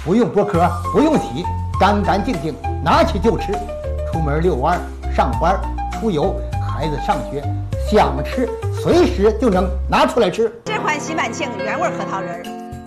不用剥壳，不用洗，干干净净，拿起就吃。出门遛弯、上班、出游，孩子上学，想吃随时就能拿出来吃。 这款洗碗罄原味核桃仁